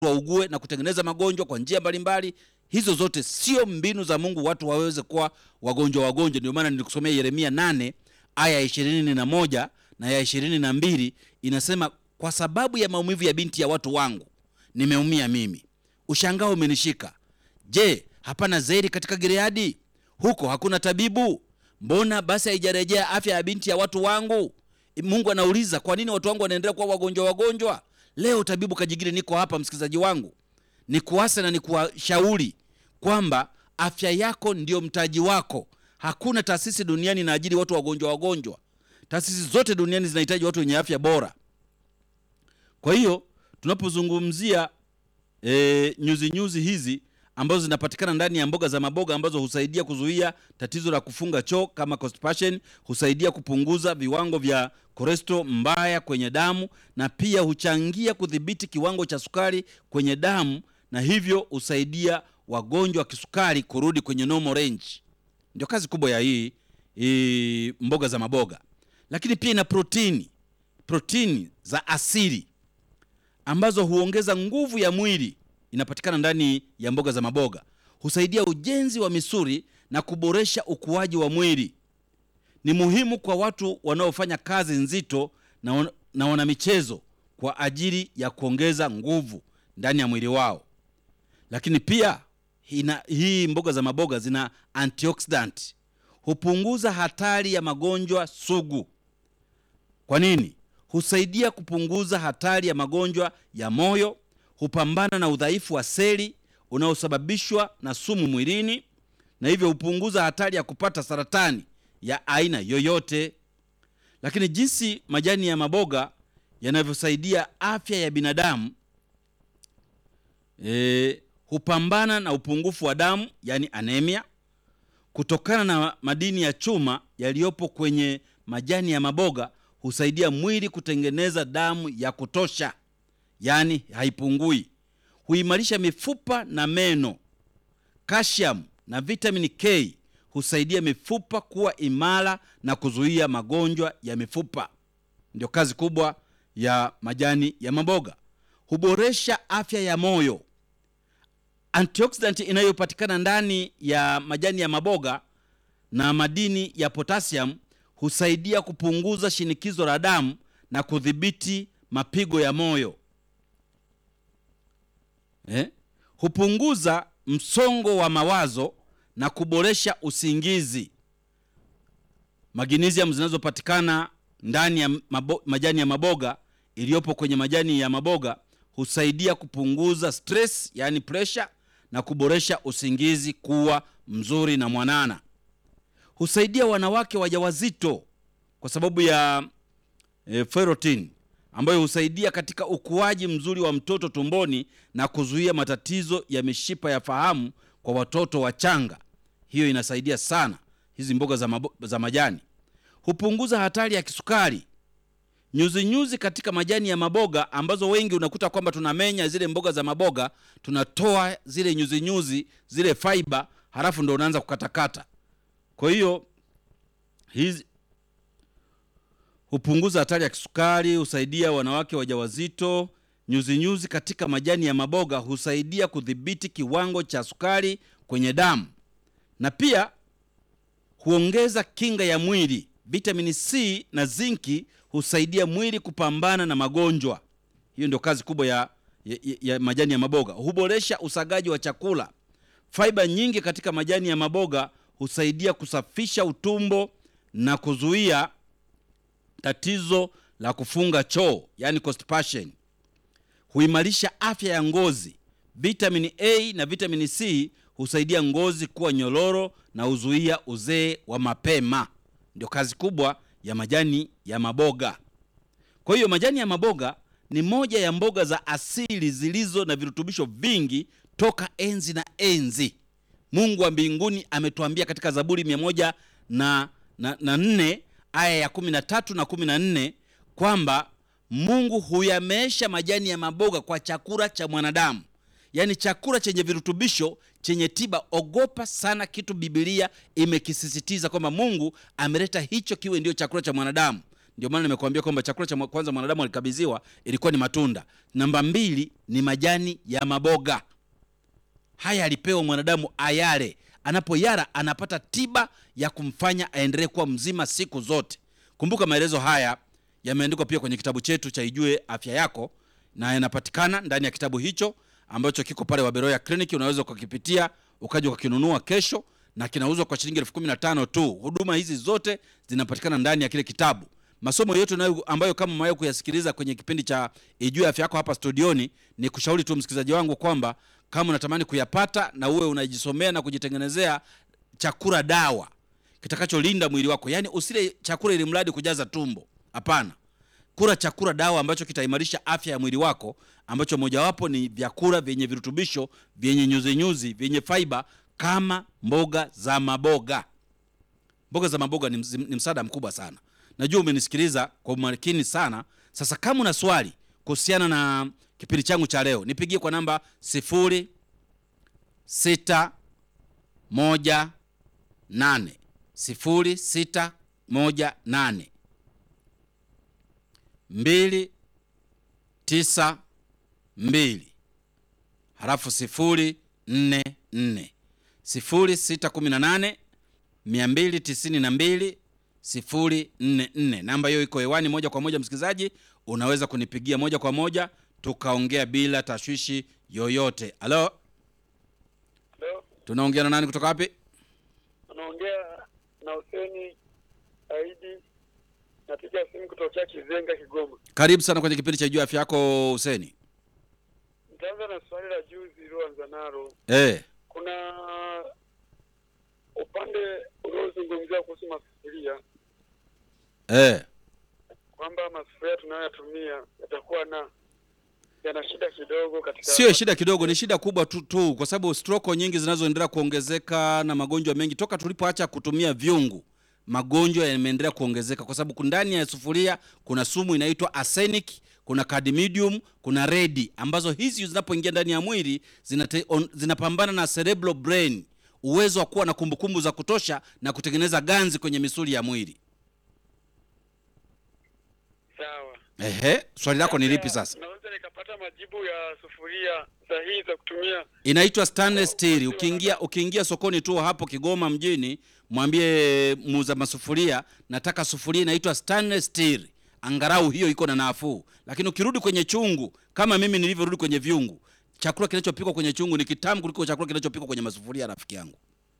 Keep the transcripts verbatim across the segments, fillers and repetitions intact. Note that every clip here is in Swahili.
waugue na kutengeneza magonjwa kwa njia mbalimbali. Hizo zote sio mbinu za Mungu watu waweze kuwa wagonjwa wagonjwa. Ndio maana nilikusomea Yeremia nane aya ya ishirini na moja na ya ishirini na mbili, inasema kwa sababu ya maumivu ya binti ya watu wangu nimeumia mimi, ushangao umenishika. Je, hapana zaidi katika Gileadi? Huko hakuna tabibu? Mbona basi haijarejea afya ya binti ya watu wangu? Mungu anauliza, kwa nini watu wangu wanaendelea kuwa wagonjwa wagonjwa? Leo tabibu Kajigiri niko hapa, msikilizaji wangu, nikuasa na nikuwashauri kwamba afya yako ndio mtaji wako. Hakuna taasisi duniani inaajiri watu wagonjwa wagonjwa. Taasisi zote duniani zinahitaji watu wenye afya bora. Kwa hiyo tunapozungumzia e, nyuzi nyuzi hizi ambazo zinapatikana ndani ya mboga za maboga ambazo husaidia kuzuia tatizo la kufunga choo kama constipation, husaidia kupunguza viwango vya cholesterol mbaya kwenye damu, na pia huchangia kudhibiti kiwango cha sukari kwenye damu, na hivyo husaidia wagonjwa wa kisukari kurudi kwenye normal range. Ndio kazi kubwa ya hii, hii mboga za maboga. Lakini pia ina protini, protini za asili ambazo huongeza nguvu ya mwili. Inapatikana ndani ya mboga za maboga, husaidia ujenzi wa misuli na kuboresha ukuaji wa mwili. Ni muhimu kwa watu wanaofanya kazi nzito na, na wana michezo kwa ajili ya kuongeza nguvu ndani ya mwili wao. Lakini pia hina, hii mboga za maboga zina antioxidant, hupunguza hatari ya magonjwa sugu. Kwa nini? Husaidia kupunguza hatari ya magonjwa ya moyo, hupambana na udhaifu wa seli unaosababishwa na sumu mwilini, na hivyo hupunguza hatari ya kupata saratani ya aina yoyote. Lakini jinsi majani ya maboga yanavyosaidia afya ya binadamu, e, hupambana na upungufu wa damu, yani anemia, kutokana na madini ya chuma yaliyopo kwenye majani ya maboga. Husaidia mwili kutengeneza damu ya kutosha, yani haipungui. Huimarisha mifupa na meno. Calcium na vitamin K husaidia mifupa kuwa imara na kuzuia magonjwa ya mifupa. Ndio kazi kubwa ya majani ya maboga. Huboresha afya ya moyo. Antioxidant inayopatikana ndani ya majani ya maboga na madini ya potassium husaidia kupunguza shinikizo la damu na kudhibiti mapigo ya moyo. Eh? Hupunguza msongo wa mawazo na kuboresha usingizi. Magnesium zinazopatikana ndani ya mabo, majani ya maboga iliyopo kwenye majani ya maboga husaidia kupunguza stress, yani pressure, na kuboresha usingizi kuwa mzuri na mwanana. Husaidia wanawake wajawazito kwa sababu ya e, ferritin ambayo husaidia katika ukuaji mzuri wa mtoto tumboni na kuzuia matatizo ya mishipa ya fahamu kwa watoto wachanga. Hiyo inasaidia sana hizi mboga za, mabo, za majani. Hupunguza hatari ya kisukari. Nyuzi nyuzi katika majani ya maboga ambazo wengi unakuta kwamba tunamenya zile mboga za maboga, tunatoa zile nyuzi nyuzi, zile fiber, halafu ndo unaanza kukatakata. Kwa hiyo hizi hupunguza hatari ya kisukari, husaidia wanawake wajawazito. Nyuzi nyuzi katika majani ya maboga husaidia kudhibiti kiwango cha sukari kwenye damu, na pia huongeza kinga ya mwili. Vitamin C na zinki husaidia mwili kupambana na magonjwa. Hiyo ndio kazi kubwa ya, ya, ya majani ya maboga. Huboresha usagaji wa chakula. Fiber nyingi katika majani ya maboga husaidia kusafisha utumbo na kuzuia tatizo la kufunga choo, yani constipation. Huimarisha afya ya ngozi. Vitamin A na vitamin C husaidia ngozi kuwa nyororo na huzuia uzee wa mapema. Ndio kazi kubwa ya majani ya maboga. Kwa hiyo majani ya maboga ni moja ya mboga za asili zilizo na virutubisho vingi toka enzi na enzi. Mungu wa mbinguni ametuambia katika Zaburi mia moja na nne aya ya kumi na tatu na kumi na nne kwamba Mungu huyamesha majani ya maboga kwa chakula cha mwanadamu, yaani chakula chenye virutubisho, chenye tiba. Ogopa sana kitu Biblia imekisisitiza kwamba Mungu ameleta hicho kiwe ndio chakula cha mwanadamu, Ndio maana nimekuambia kwamba chakula cha kwanza mwanadamu alikabidhiwa ilikuwa ni matunda. Namba mbili ni majani ya maboga. Haya alipewa mwanadamu ayale. Anapoyara anapata tiba ya kumfanya aendelee kuwa mzima siku zote. Kumbuka maelezo haya yameandikwa pia kwenye kitabu chetu cha Ijue Afya Yako, na yanapatikana ndani ya kitabu hicho ambacho kiko pale Waberoya Clinic. Unaweza kukipitia ukaje ukakinunua kesho, na kinauzwa kwa shilingi elfu kumi na tano tu. Huduma hizi zote zinapatikana ndani ya kile kitabu. Masomo yote nayo ambayo kama mwayo kuyasikiliza kwenye kipindi cha Ijue Afya Yako hapa studioni, ni kushauri tu msikilizaji wangu kwamba kama unatamani kuyapata na uwe unajisomea na kujitengenezea chakula dawa kitakacholinda mwili wako. Yaani usile chakula ili mradi kujaza tumbo. Hapana. Kula chakula dawa ambacho kitaimarisha afya ya mwili wako, ambacho mojawapo ni vyakula vyenye virutubisho, vyenye nyuzi nyuzi, vyenye fiber kama mboga za maboga. Mboga za maboga ni, ni msaada mkubwa sana. Najua umenisikiliza kwa umakini sana. Sasa kama una swali kuhusiana na kipindi changu cha leo, nipigie kwa namba sifuri sita moja nane sifuri sita moja nane mbili tisa mbili halafu sifuri nne nne sifuri sita kumi na nane mia mbili tisini na mbili sifuri nne nne. Namba hiyo iko hewani moja kwa moja msikilizaji, unaweza kunipigia moja kwa moja tukaongea bila tashwishi yoyote. Halo? Hello? Tunaongea na nani kutoka wapi? Tunaongea na Huseni Aidi. Napiga simu kutoka Kizenga, Kigoma. Karibu sana kwenye kipindi cha Ijue Afya Yako Huseni. Nitaanza na swali la juzi iliyoanza nalo. Eh. Kuna upande unaozungumzia kuhusu masufuria. Eh. Kwamba masufuria tunayotumia yatakuwa na yana shida kidogo katika. Sio shida kidogo, ni shida kubwa tu, tu kwa sababu stroke nyingi zinazoendelea kuongezeka na magonjwa mengi toka tulipoacha kutumia vyungu. Magonjwa yameendelea kuongezeka kwa sababu ndani ya sufuria kuna sumu inaitwa arsenic, kuna cadmium, kuna lead, ambazo hizi zinapoingia ndani ya mwili zinate, on, zinapambana na cerebral brain, uwezo wa kuwa na kumbukumbu za kutosha na kutengeneza ganzi kwenye misuli ya mwili. Sawa. Ehe, swali lako ni lipi sasa? Naweza nikapata majibu ya sufuria sahihi za kutumia. Inaitwa stainless steel. Ukiingia ukiingia sokoni tu hapo Kigoma mjini, mwambie muuza masufuria nataka sufuria inaitwa stainless steel. Angalau hiyo iko na nafuu. Lakini ukirudi kwenye chungu kama mimi nilivyorudi kwenye vyungu, chakula kinachopikwa kwenye chungu ni kitamu kuliko chakula kinachopikwa kwenye masufuria, rafiki yangu.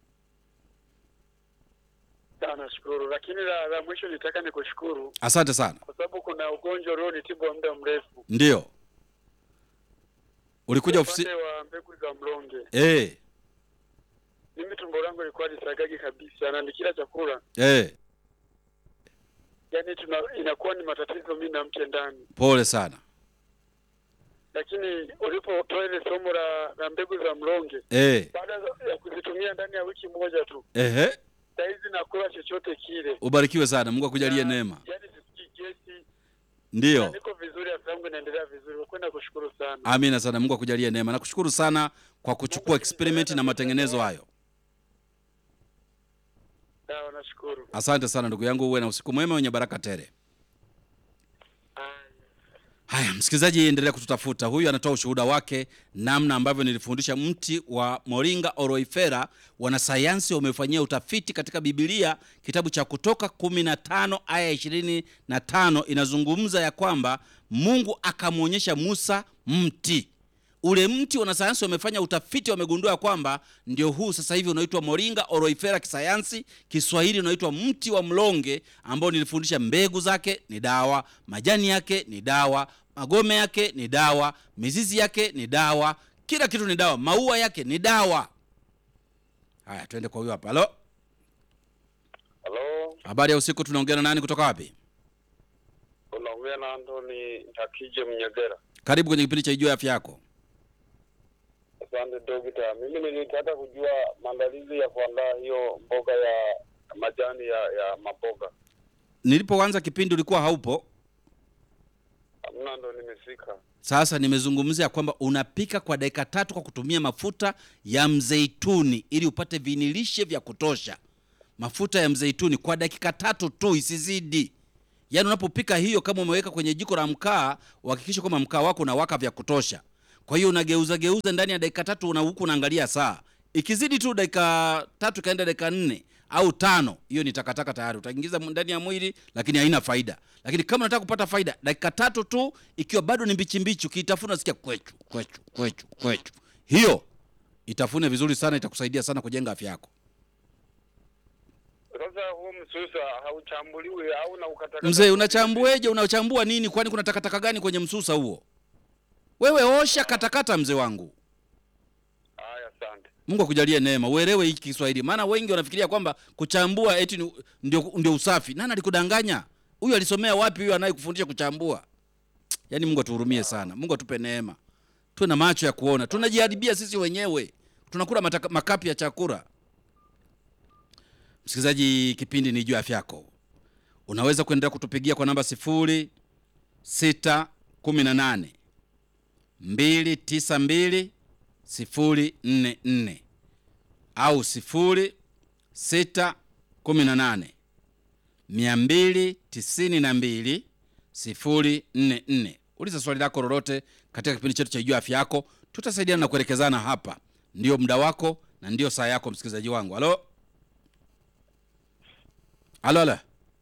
Sana shukuru, lakini la, la mwisho nitaka nikushukuru. Asante sana. Kwa sababu kuna ugonjwa roho nitibu wa muda mrefu. Ndio. Ulikuja ofisi wa mbegu za mlonge. Eh. Mimi tumbo langu lilikuwa lisagagi kabisa na nikila chakula. Eh. Yaani tuna inakuwa ni matatizo mimi na mke ndani. Pole sana. Lakini ulipotoa ile somo la, la mbegu za mlonge. Eh. Baada ya kuzitumia ndani ya wiki moja tu. Ehe. Saizi nakula chochote kile. Ubarikiwe sana. Mungu akujalie neema. Yaani sisikii gesi. Ndio. Niko vizuri, afya yangu inaendelea vizuri. Kwenda kushukuru sana. Amina sana. Mungu akujalie neema. Nakushukuru sana kwa kuchukua experiment na matengenezo hayo. Sawa, nashukuru. Asante sana ndugu yangu, uwe na usiku mwema wenye baraka tele. Haya, msikilizaji, endelea kututafuta. Huyu anatoa ushuhuda wake namna ambavyo nilifundisha mti wa Moringa oroifera. Wanasayansi wamefanyia utafiti katika Biblia, kitabu cha Kutoka kumi na tano aya ishirini na tano inazungumza ya kwamba Mungu akamuonyesha Musa mti. Ule mti wanasayansi wamefanya utafiti, wamegundua kwamba ndio huu sasa hivi unaitwa Moringa oroifera kisayansi, Kiswahili unaitwa mti wa mlonge, ambao nilifundisha mbegu zake ni dawa, majani yake ni dawa, magome yake ni dawa, mizizi yake ni dawa, kila kitu ni dawa, maua yake ni dawa. Haya, twende kwa huyo hapa. Halo? Halo? Habari ya usiku, tunaongea na nani kutoka wapi? Unaongea na Anthony Ntakije Mnyegera. Karibu kwenye kipindi cha Ijue Afya Yako. Asante dokta. Mimi nilitaka kujua maandalizi ya kuandaa hiyo mboga ya majani ya ya maboga. Nilipoanza kipindi ulikuwa haupo. Hamna, ndo nimefika. Sasa nimezungumzia kwamba unapika kwa dakika tatu kwa kutumia mafuta ya mzeituni ili upate vinilishe vya kutosha. Mafuta ya mzeituni kwa dakika tatu tu, isizidi. Yaani unapopika hiyo, kama umeweka kwenye jiko la mkaa, uhakikishe kwamba mkaa wako unawaka vya kutosha. Kwa hiyo unageuza geuza ndani ya dakika tatu, una huku unaangalia saa. Ikizidi tu dakika tatu kaenda dakika nne au tano, hiyo ni takataka tayari. Utaingiza ndani ya mwili lakini haina faida. Lakini kama unataka kupata faida, dakika tatu tu ikiwa bado ni mbichi mbichi, ukiitafuna sikia kwechu kwechu kwechu kwechu. Hiyo itafune vizuri sana, itakusaidia sana kujenga afya yako. Sasa huu msusa hauchambuliwi au na ukatakata? Mzee, unachambueje? Unachambua nini? Kwani kuna takataka gani kwenye msusa huo? Wewe osha katakata mzee wangu. Haya, asante. Mungu akujalie neema. Uelewe hiki Kiswahili. Maana wengi wanafikiria kwamba kuchambua eti ndio ndio usafi. Nani alikudanganya? Huyu alisomea wapi huyu anayekufundisha kuchambua? Yaani Mungu atuhurumie sana. Mungu atupe neema. Tuwe na macho ya kuona. Tunajiharibia sisi wenyewe. Tunakula mataka, makapi ya chakula. Msikilizaji, kipindi ni juu afya yako. Unaweza kuendelea kutupigia kwa namba sifuri sita kumi na nane mbili tisa mbili sifuri nne nne au sifuri sita kumi na nane mia mbili tisini na mbili sifuri nne nne. Uliza swali lako lolote katika kipindi chetu cha juu afya yako, tutasaidiana na kuelekezana hapa. Ndio muda wako na ndio saa yako msikilizaji wangu. Halo? Halo halo.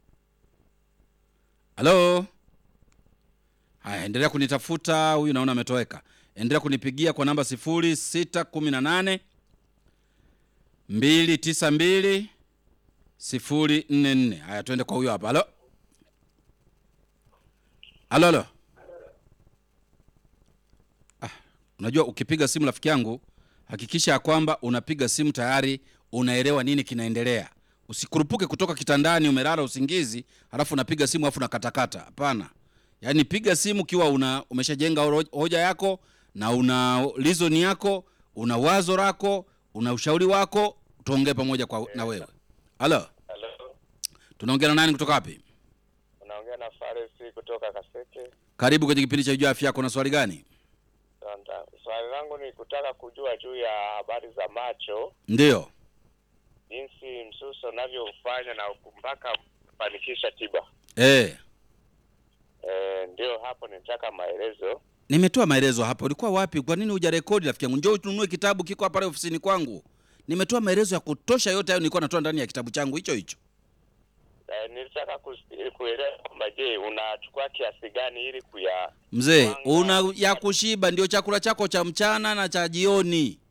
Halo. Haya, endelea kunitafuta, huyu naona ametoweka. Endelea kunipigia kwa namba sifuri sita kumi na nane mbili tisa mbili sifuri nne nne. Haya, tuende kwa huyo hapa. Halo. Halo halo. Ah, unajua ukipiga simu rafiki yangu, hakikisha ya kwamba unapiga simu tayari unaelewa nini kinaendelea. Usikurupuke kutoka kitandani umelala usingizi, halafu unapiga simu afu unakatakata. Hapana. Yaani piga simu kiwa una umeshajenga hoja yako na una reason yako, una wazo lako, una ushauri wako, tuongee pamoja kwa na wewe. Halo. Hello. Tunaongea na nani kutoka wapi? Unaongea na Faris kutoka Kaseke. Karibu kwenye kipindi cha juu afya yako. Na swali gani? Swali langu ni kutaka kujua juu ya habari za macho. Ndio. Jinsi msuso unavyofanya na mpaka kufanikisha tiba. Eh. Eh, ndio hapo nitaka maelezo. Nimetoa maelezo hapo. Ulikuwa wapi? Kwa nini hujarekodi rafiki yangu? Njoo tununue kitabu kiko hapa pale ofisini kwangu. Nimetoa maelezo ya kutosha, yote hayo nilikuwa natoa ndani ya kitabu changu hicho hicho. Eh, nilitaka kuelewa kwamba je, unachukua kiasi gani ili kuya Mzee, una ya kushiba ndio chakula chako cha mchana na cha jioni.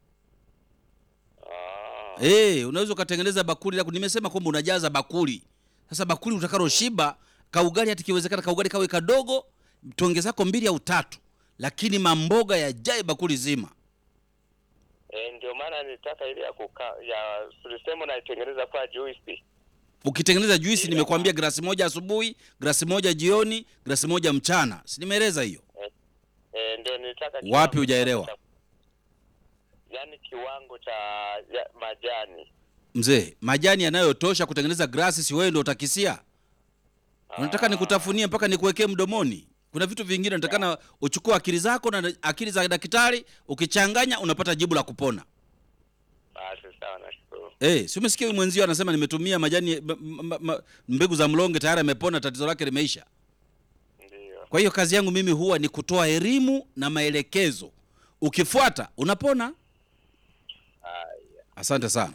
Ah. Eh, hey, unaweza kutengeneza bakuli lako. Nimesema kwamba unajaza bakuli. Sasa bakuli utakalo shiba, kaugali hata kiwezekana kaugali kawe kadogo, tonge zako mbili au tatu, lakini mamboga yajae bakuli zima. Eh, ndio maana nilitaka ile ya kuka ya sulisemo na itengeneza kwa juice. Ukitengeneza juisi nimekwambia glasi moja asubuhi, glasi moja jioni, glasi moja mchana. Si nimeeleza hiyo? Eh, eh ndio nilitaka. Wapi hujaelewa? Yaani kiwango cha ya, majani. Mzee, majani yanayotosha kutengeneza glasi, si wewe ndio utakisia? Unataka nikutafunie mpaka nikuwekee mdomoni? Kuna vitu vingine natakana uchukue akili zako na akili za daktari, ukichanganya unapata jibu la kupona. Ah, sawa nashukuru. Eh, hey, si umesikia huyu mwenzio anasema nimetumia majani ma, ma, mbegu za mlonge tayari amepona, tatizo lake limeisha. Ndio. Kwa hiyo kazi yangu mimi huwa ni kutoa elimu na maelekezo. Ukifuata unapona. Haya. Asante sana.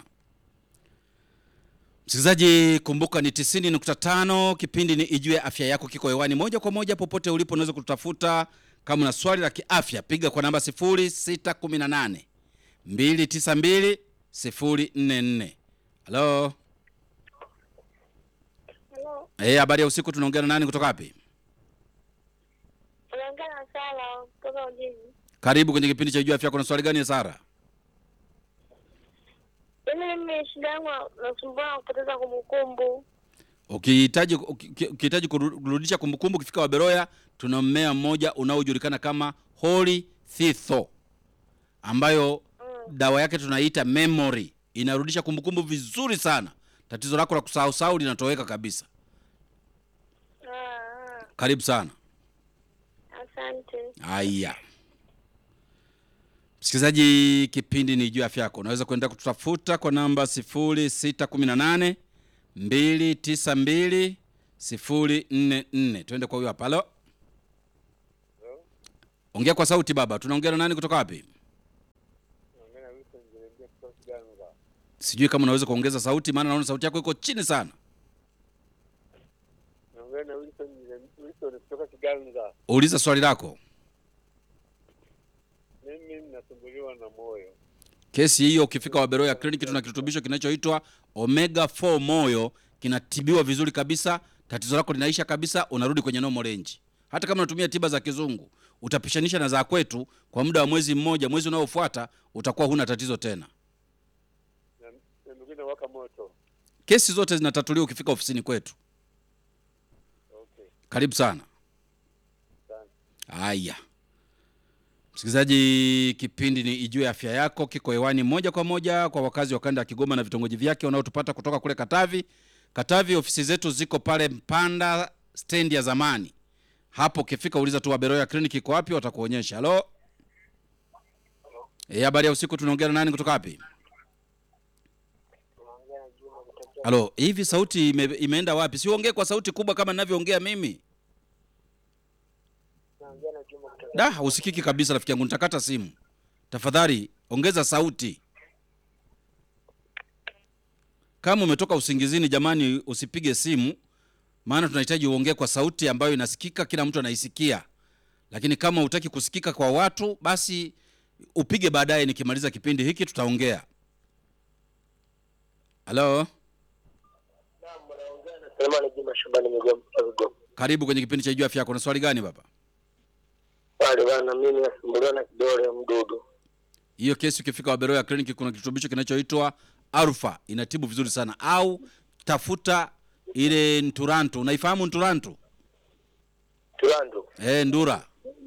Msikilizaji, kumbuka ni tisini nukta tano, kipindi ni Ijue Afya Yako, kiko hewani moja kwa moja popote ulipo. Unaweza kututafuta kama una swali la kiafya, piga kwa namba sifuri sita kumi na nane mbili tisa mbili sifuri nne nne. Hello. Hello. Eh, habari ya usiku, tunaongea na nani kutoka wapi? Unaongea na Sara kutoka Ujiji. Karibu kwenye kipindi cha Ijue Afya Yako. Na swali gani Sara? Mimi mimi shida yangu nasumbua kupoteza kumbukumbu. Ukihitaji ukihitaji kurudisha kumbukumbu, ukifika Waberoya tuna mmea mmoja unaojulikana kama Holy Thistle, ambayo mm. dawa yake tunaita memory. Inarudisha kumbukumbu vizuri sana. Tatizo lako la kusahau sahau linatoweka kabisa. Ah. Karibu sana. Asante. Haya. Msikilizaji, kipindi ni Ijue Afya Yako. Unaweza kuendelea kututafuta kwa namba sifuri sita kumi na nane mbili tisa mbili sifuri nne nne. Twende kwa huyo hapa. Halo. Ongea kwa sauti baba. Tunaongea na nani kutoka wapi? Sijui kama unaweza kuongeza sauti maana naona sauti yako iko chini sana. Naongea na Wilson Wilson kutoka Kiganza. Uliza swali lako. Mimi ninasumbuliwa na moyo. Kesi hiyo ukifika Waberoya Clinic tuna kirutubisho kinachoitwa Omega four Moyo, kinatibiwa vizuri kabisa, tatizo lako linaisha kabisa, unarudi kwenye normal range. Hata kama unatumia tiba za kizungu, utapishanisha na za kwetu kwa muda wa mwezi mmoja, mwezi unaofuata utakuwa huna tatizo tena. Na mwingine waka moto. Kesi zote zinatatuliwa ukifika ofisini kwetu. Okay. Karibu sana. Asante. Haya. Msikilizaji, kipindi ni Ijue Afya Yako, kiko hewani moja kwa moja kwa wakazi wa kanda ya Kigoma na vitongoji vyake wanaotupata kutoka kule Katavi. Katavi ofisi zetu ziko pale Mpanda stand ya zamani. Hapo ukifika uliza tu Waberoya Clinic iko wapi, watakuonyesha. Halo. Eh, habari ya usiku, tunaongea na nani kutoka wapi? Halo, hivi sauti ime, imeenda wapi? Si uongee kwa sauti kubwa kama ninavyoongea mimi. Da, usikiki kabisa rafiki yangu, nitakata simu. Tafadhali ongeza sauti. Kama umetoka usingizini jamani, usipige simu. Maana tunahitaji uongee kwa sauti ambayo inasikika, kila mtu anaisikia. Lakini kama hutaki kusikika kwa watu, basi upige baadaye nikimaliza kipindi hiki tutaongea. Halo. Sema ni Juma Shabani Migomba. Karibu kwenye kipindi cha Ijue Afya Yako. Na swali gani baba? Wale bana, mimi nasumbuliwa na kidole mdudu. Hiyo kesi ukifika Waberoya Clinic kuna kirutubisho kinachoitwa Alpha, inatibu vizuri sana. Au tafuta ile Nturantu. Unaifahamu Nturantu? Tulandu. Eh, Ndura.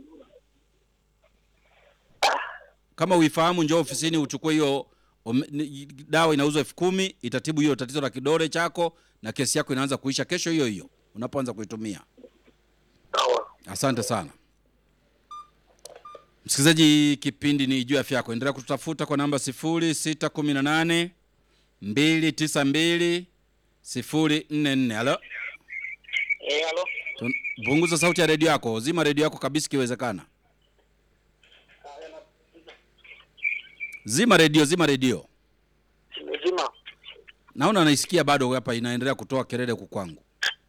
Kama uifahamu njoo ofisini uchukue hiyo dawa, inauzwa elfu kumi, itatibu hiyo tatizo la kidole chako na kesi yako inaanza kuisha kesho hiyo hiyo unapoanza kuitumia. Sawa. Asante sana. Msikilizaji, kipindi ni Ijue Afya Yako. Endelea kututafuta kwa namba sifuri sita kumi na nane mbili tisa mbili sifuri nne nne. Halo. Eh, halo. Punguza sauti ya redio yako, zima redio yako kabisa kiwezekana. Zima redio, zima redio. Zima. Naona naisikia bado hapa inaendelea kutoa kelele huku kwangu.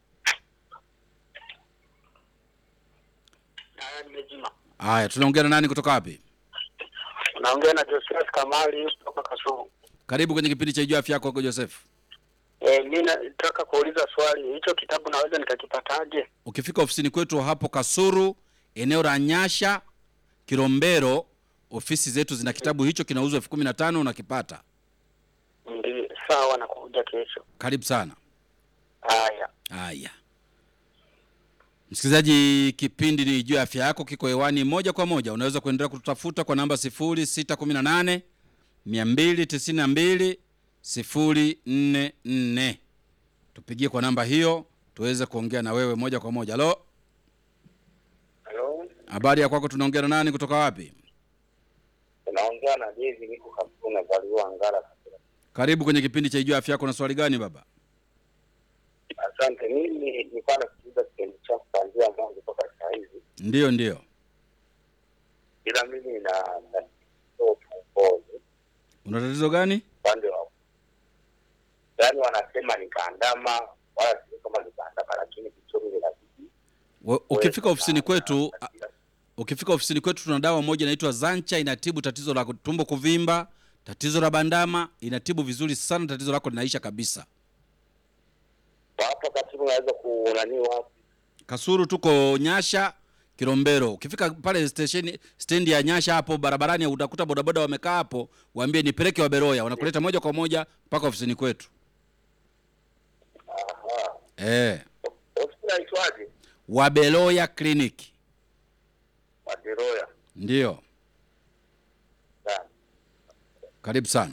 Haya, nimezima. Haya, tunaongea na nani kutoka wapi? Naongea na Joseph Kamali kutoka Kasulu. Karibu kwenye kipindi cha Ijue Afya Yako kwa Joseph. Eh, mimi nataka kuuliza swali. Hicho kitabu naweza nikakipataje? Ukifika ofisini kwetu hapo Kasuru, eneo la Nyasha, Kilombero, ofisi zetu zina kitabu hicho, kinauzwa elfu kumi na tano unakipata. Ndiyo, sawa, nakuja kesho. Karibu sana. Haya. Haya. Msikilizaji, kipindi ni Ijue Afya Yako, kiko hewani moja kwa moja. Unaweza kuendelea kututafuta kwa namba sifuri sita kumi na nane mbili tisa mbili sifuri nne nne. Tupigie kwa namba hiyo tuweze kuongea na wewe moja kwa moja. Halo. Halo. Habari ya kwako, tunaongea na nani kutoka wapi? Naongea na Jezi, niko Kapuna Baliwa Ngara. Karibu kwenye kipindi cha Ijue Afya Yako. Na swali gani baba? Asante. Mimi nilikuwa nasikiliza kipindi chako kuanzia mwanzo mpaka sasa hivi. Ndio ndio. Ila mimi na tatizo. Una tatizo gani? Pande wao. Yaani wanasema nikaandama, wala si kama nikaandama, lakini kichoro ni lazima. Ukifika ofisini kwetu, ukifika ofisini kwetu tuna dawa moja inaitwa Zancha, inatibu tatizo la tumbo kuvimba, tatizo la bandama, inatibu vizuri sana, tatizo lako linaisha kabisa. Hapo katibu naweza kuonani wapi? Kasuru tuko Nyasha, Kilombero. Ukifika pale station stand ya Nyasha hapo barabarani utakuta bodaboda wamekaa hapo, waambie nipeleke Waberoya, wanakuleta moja kwa moja mpaka ofisini kwetu. Aha. Eh. Ofisi inaitwaje? Waberoya Clinic. Waberoya. Ndio. Sawa. Karibu sana.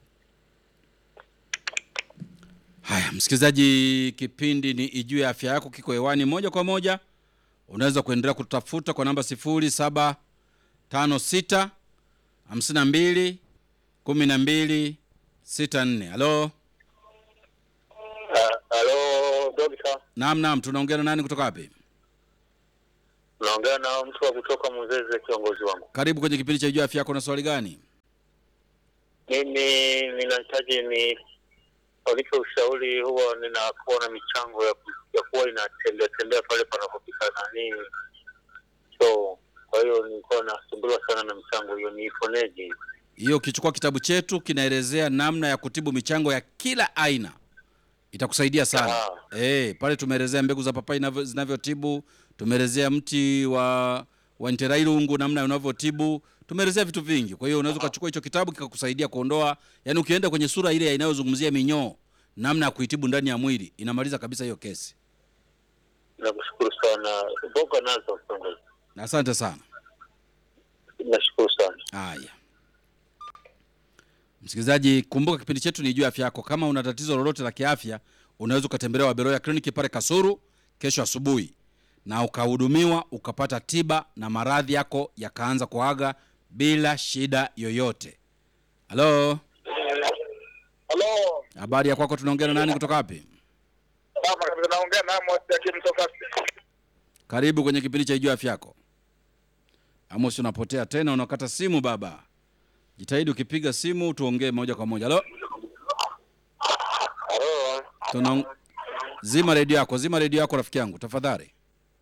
Haya, msikilizaji, kipindi ni Ijue Afya Yako, kiko hewani moja kwa moja. Unaweza kuendelea kutafuta kwa namba sifuri saba tano sita hamsini na mbili kumi na mbili sita nne. Halo. Halo, dokta. Naam, naam, tunaongea na nani kutoka wapi? Naongea na mtu wa kutoka Muzeze, kiongozi wangu. Karibu kwenye kipindi cha Jua Afya Yako. Na swali gani? Mimi ninahitaji ni walipo ushauri, huwa ninakuwa na michango ya, ya kuwa inatembea tembea pale panapopika nani. So, kwa hiyo nilikuwa nasumbuliwa sana na michango hiyo, niiponeje? Hiyo ukichukua kitabu chetu kinaelezea namna ya kutibu michango ya kila aina. Itakusaidia sana. Eh, pale tumeelezea mbegu za papai zinavyotibu, tumeelezea mti wa wa nterailungu namna unavyotibu, tumeelezea vitu vingi. Kwa hiyo unaweza kuchukua hicho kitabu kikakusaidia kuondoa, yani ukienda kwenye sura ile inayozungumzia minyoo, namna ya kuitibu ndani ya mwili, inamaliza kabisa hiyo kesi. Nakushukuru sana. Boga nazo kiongozi. Asante sana. Nashukuru sana. Haya. Msikilizaji, kumbuka kipindi chetu ni Jua Afya Yako. Kama una tatizo lolote la kiafya, unaweza kutembelea Waberoya Clinic pale Kasuru kesho asubuhi na ukahudumiwa, ukapata tiba na maradhi yako yakaanza kuaga bila shida yoyote. Halo. Halo. Habari ya kwako, tunaongea na nani kutoka wapi? Baba, tunaongea na Amos kutoka. Karibu kwenye kipindi cha Jua Afya Yako. Amos, unapotea tena, unakata simu baba. Jitahidi ukipiga simu tuongee moja kwa moja. Halo. Halo. Tuna zima redio yako, zima redio yako rafiki yangu tafadhali.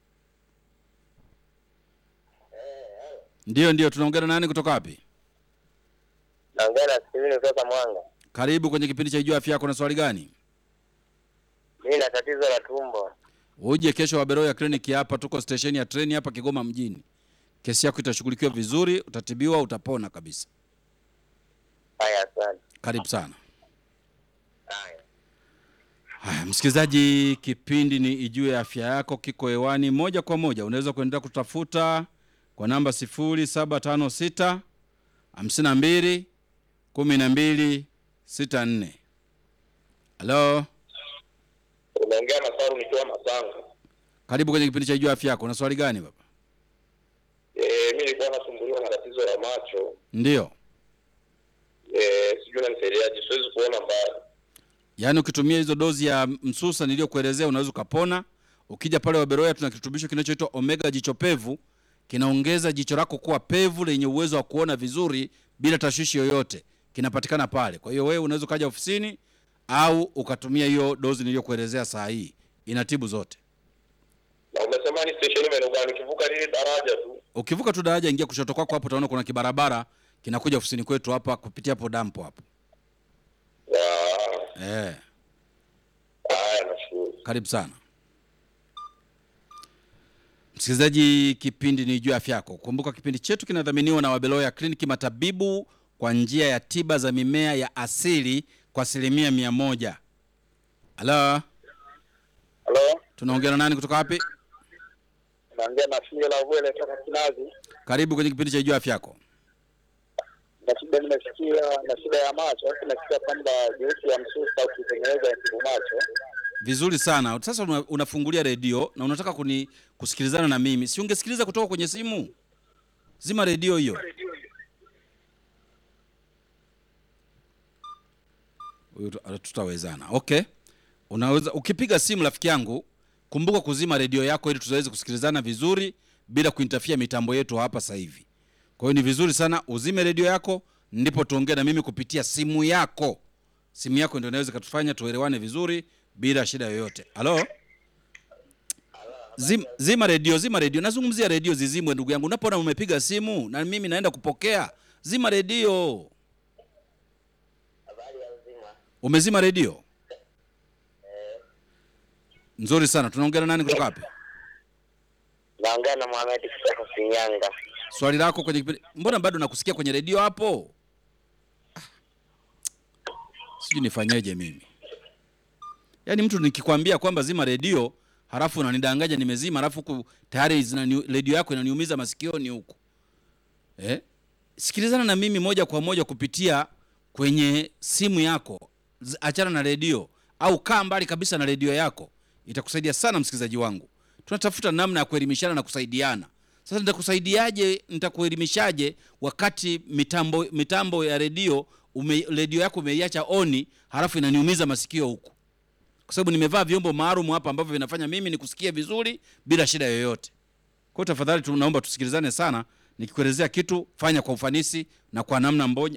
Ndio ndio, tunaongea na nani kutoka wapi? Naongea na Steven kutoka Mwanga. Karibu kwenye kipindi cha Jua Afya Yako. Na swali gani? Mimi na tatizo la tumbo. Uje kesho Waberoya Clinic hapa, tuko station ya treni hapa Kigoma mjini. Kesi yako itashughulikiwa vizuri, utatibiwa, utapona kabisa. Haya, asante. Karibu sana. Haya. Haya, msikilizaji, kipindi ni Ijue Afya Yako kiko hewani moja kwa moja. Unaweza kuendelea kutafuta kwa namba sifuri saba tano sita hamsini na mbili kumi na mbili sita nne. Halo. Unaongea na Saru nikiwa Masanga. Karibu kwenye kipindi cha Ijue Afya Yako. Na swali gani baba? Eh, mimi nilikuwa nasumbuliwa na tatizo la macho. Ndio. Eh, sijui nanisaidiaje, siwezi kuona mbali. Yaani ukitumia hizo dozi ya msusa niliyokuelezea unaweza kupona. Ukija pale Waberoya tuna kirutubisho kinachoitwa Omega Jicho Pevu, kinaongeza jicho lako kuwa pevu lenye uwezo wa kuona vizuri bila tashwishi yoyote. Kinapatikana pale. Kwa hiyo wewe unaweza kaja ofisini au ukatumia hiyo dozi niliyokuelezea saa hii. Inatibu zote. Na umesema ni station imenuka, nikivuka lile daraja tu. Ukivuka tu daraja, ingia kushoto kwako hapo, utaona kuna kibarabara kinakuja ofisini kwetu hapa kupitia hapo dampo hapo. Ah. Eh. Haya, nashukuru. Karibu sana. Msikilizaji, kipindi ni Jua Afya Yako. Kumbuka kipindi chetu kinadhaminiwa na Waberoya Clinic, matabibu kwa njia ya tiba za mimea ya asili kwa asilimia mia moja. Halo. Halo. Tunaongea na nani kutoka wapi? Naongea na Fia la Vwele kutoka Kinazi. Karibu kwenye kipindi cha Jua Afya Yako. Na shida nimesikia na shida ya macho, halafu nasikia kwamba juisi ya msusa ukitengeneza inatibu macho. Vizuri sana. Sasa una, unafungulia redio na unataka kuni kusikilizana na mimi. Si ungesikiliza kutoka kwenye simu? Zima redio hiyo. Huyo tutawezana. Okay. Unaweza ukipiga simu rafiki yangu, kumbuka kuzima redio yako ili tuweze kusikilizana vizuri bila kuinterfere mitambo yetu hapa sasa hivi. Kwa hiyo ni vizuri sana uzime redio yako ndipo tuongee na mimi kupitia simu yako. Simu yako ndio inaweza kutufanya tuelewane vizuri bila shida yoyote. Halo? Zim, zima redio, zima redio. Nazungumzia redio zizimwe ndugu yangu. Unapoona umepiga simu na mimi naenda kupokea, zima redio. Habari ya uzima. Umezima redio? Eh. Nzuri sana. Tunaongea na nani kutoka wapi? Naongea na Mohamed kutoka Shinyanga. Swali lako kwenye kipindi. Mbona bado nakusikia kwenye redio hapo? Ah. Sijui nifanyeje mimi. Yaani mtu nikikwambia kwamba zima redio, halafu unanidanganya nimezima, halafu tayari redio yako inaniumiza masikioni huko. Eh? Sikilizana na mimi moja kwa moja kupitia kwenye simu yako. Achana na redio au kaa mbali kabisa na redio yako. Itakusaidia sana msikilizaji wangu. Tunatafuta namna ya kuelimishana na kusaidiana. Sasa nitakusaidiaje, nitakuelimishaje wakati mitambo mitambo ya redio redio yako umeiacha oni, halafu inaniumiza masikio huko. kwa sababu nimevaa vyombo maalum hapa ambavyo vinafanya mimi nikusikie vizuri bila shida yoyote. Kwa tafadhali tunaomba tusikilizane sana, nikikuelezea kitu fanya kwa ufanisi na kwa namna